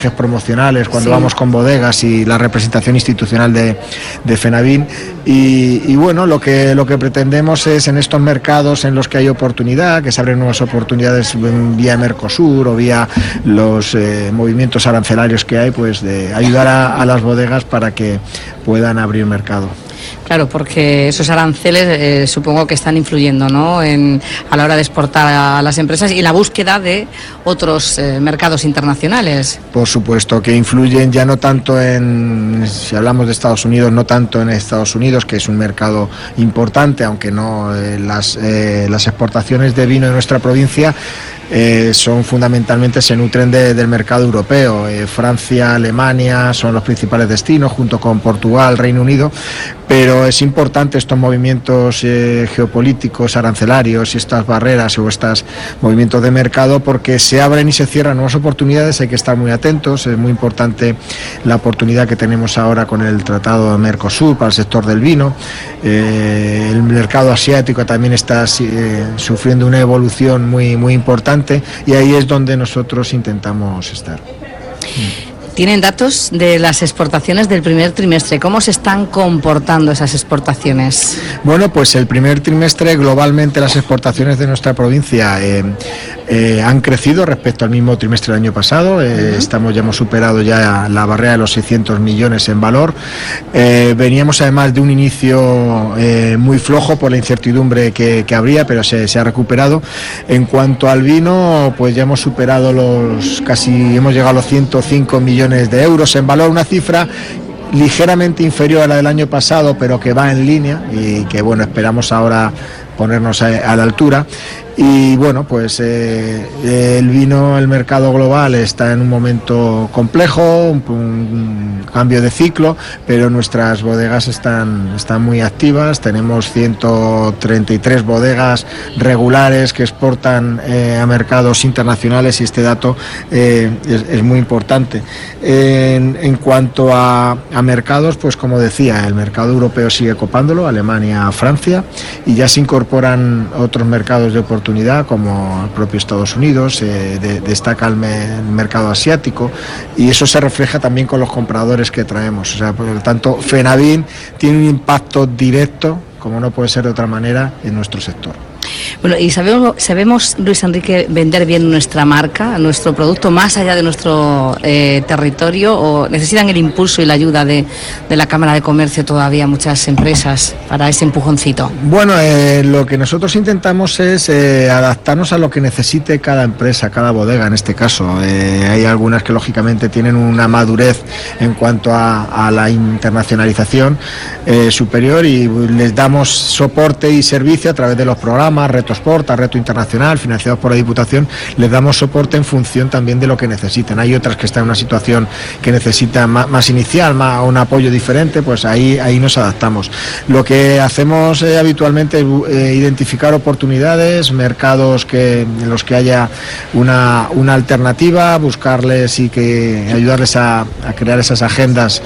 promocionales cuando vamos con bodegas y la representación institucional de FENAVIN y bueno, lo que pretendemos es en estos mercados en los que hay oportunidad, que se abren nuevas oportunidades vía Mercosur o vía los movimientos arancelarios que hay, pues de ayudar a las bodegas para que puedan abrir mercado. Claro, porque esos aranceles supongo que están influyendo, ¿no?, a la hora de exportar a las empresas y la búsqueda de otros mercados internacionales. Por supuesto que influyen, ya no tanto si hablamos de Estados Unidos, no tanto en Estados Unidos, que es un mercado importante, aunque no las exportaciones de vino de nuestra provincia son fundamentalmente, se nutren del mercado europeo. Francia, Alemania son los principales destinos, junto con Portugal, Reino Unido, pero es importante estos movimientos geopolíticos, arancelarios y estas barreras o estos movimientos de mercado, porque se abren y se cierran nuevas oportunidades, hay que estar muy atentos. Es muy importante la oportunidad que tenemos ahora con el Tratado de Mercosur para el sector del vino. El mercado asiático también está sufriendo una evolución muy, muy importante y ahí es donde nosotros intentamos estar. ¿Tienen datos de las exportaciones del primer trimestre? ¿Cómo se están comportando esas exportaciones? Bueno, pues el primer trimestre globalmente las exportaciones de nuestra provincia han crecido respecto al mismo trimestre del año pasado. Hemos superado ya la barrera de los 600 millones en valor. Veníamos además de un inicio muy flojo por la incertidumbre que habría, pero se ha recuperado. En cuanto al vino, pues ya hemos superado hemos llegado a los 105 millones de euros en valor, una cifra ligeramente inferior a la del año pasado, pero que va en línea y que bueno, esperamos ahora ponernos a la altura. Y bueno, pues el vino, el mercado global está en un momento complejo, un cambio de ciclo, pero nuestras bodegas están muy activas. Tenemos 133 bodegas regulares que exportan a mercados internacionales y este dato es muy importante. En cuanto a mercados, pues como decía, el mercado europeo sigue copándolo, Alemania, Francia, y ya se incorporan otros mercados de oportunidad como el propio Estados Unidos, destaca el mercado asiático y eso se refleja también con los compradores que traemos. O sea, por lo tanto, FENAVIN tiene un impacto directo, como no puede ser de otra manera, en nuestro sector. Bueno, y sabemos, Luis Enrique, vender bien nuestra marca, nuestro producto, más allá de nuestro territorio, o necesitan el impulso y la ayuda de la Cámara de Comercio todavía muchas empresas para ese empujoncito. Bueno, lo que nosotros intentamos es adaptarnos a lo que necesite cada empresa, cada bodega en este caso. Hay algunas que lógicamente tienen una madurez en cuanto a la internacionalización superior y les damos soporte y servicio a través de los programas Reto Sport, Reto Internacional, financiados por la Diputación. Les damos soporte en función también de lo que necesiten. Hay otras que están en una situación que necesita más inicial, un apoyo diferente, pues ahí nos adaptamos. Lo que hacemos habitualmente es identificar oportunidades, mercados en los que haya una alternativa, buscarles y ayudarles a crear esas agendas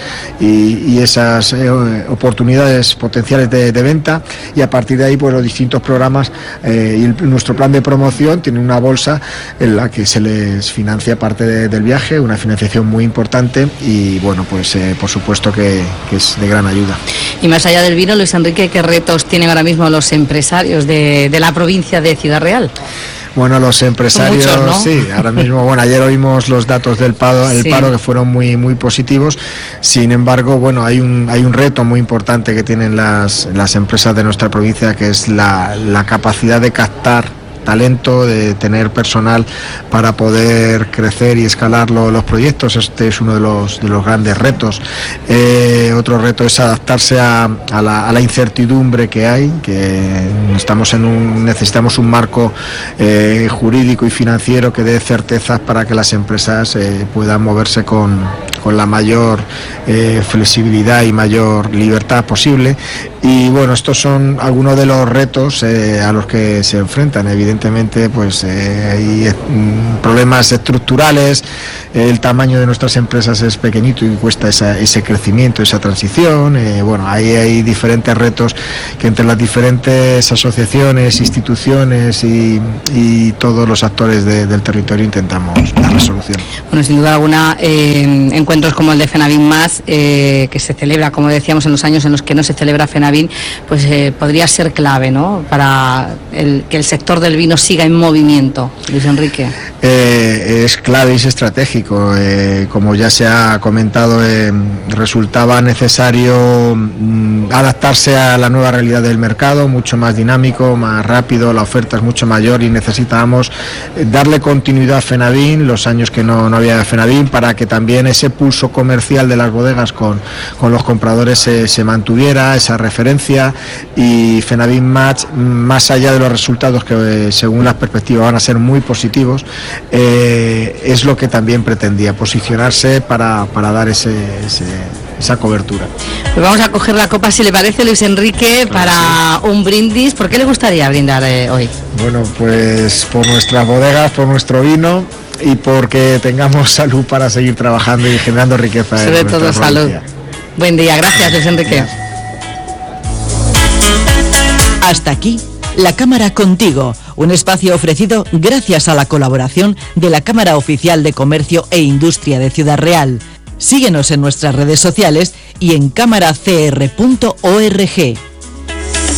y esas oportunidades potenciales de venta, y a partir de ahí pues los distintos programas y nuestro plan de promoción tiene una bolsa en la que se les financia parte del viaje, una financiación muy importante y bueno, pues por supuesto que es de gran ayuda. Y más allá del vino, Luis Enrique, ¿qué retos tienen ahora mismo los empresarios de la provincia de Ciudad Real? Bueno, los empresarios, muchos, ¿no? Sí, ahora mismo, bueno, ayer oímos los datos del paro, paro que fueron muy, muy positivos. Sin embargo, bueno, hay un reto muy importante que tienen las empresas de nuestra provincia, que es la capacidad de captar talento, de tener personal para poder crecer y escalar los proyectos. Este es uno de los grandes retos. Otro reto es adaptarse a la incertidumbre que hay, que necesitamos un marco jurídico y financiero que dé certezas para que las empresas puedan moverse con la mayor flexibilidad y mayor libertad posible. Y bueno, estos son algunos de los retos a los que se enfrentan. Evidentemente, pues hay problemas estructurales, el tamaño de nuestras empresas es pequeñito y cuesta ese crecimiento, esa transición. Bueno, hay diferentes retos que entre las diferentes asociaciones, instituciones y todos los actores del territorio intentamos dar solución. Bueno, sin duda alguna, encuentros como el de FENAVIN+, que se celebra, como decíamos, en los años en los que no se celebra FENAVIN, pues podría ser clave, ¿no?, para que el sector del vino siga en movimiento. Luis Enrique. Es clave y es estratégico. Como ya se ha comentado, resultaba necesario adaptarse a la nueva realidad del mercado, mucho más dinámico, más rápido, la oferta es mucho mayor y necesitábamos darle continuidad a FENAVIN, los años que no había FENAVIN, para que también ese pulso comercial de las bodegas con los compradores se mantuviera, esa referencia, y FENAVIN+, más allá de los resultados que según las perspectivas van a ser muy positivos, es lo que también pretendía, posicionarse para dar esa cobertura. Pues vamos a coger la copa, si le parece, Luis Enrique, para un brindis. ¿Por qué le gustaría brindar hoy? Bueno, pues por nuestras bodegas, por nuestro vino y porque tengamos salud para seguir trabajando y generando riqueza. Sobre todo salud. Buen día, gracias, Luis Enrique. Gracias. Hasta aquí, La Cámara Contigo, un espacio ofrecido gracias a la colaboración de la Cámara Oficial de Comercio e Industria de Ciudad Real. Síguenos en nuestras redes sociales y en cámaracr.org.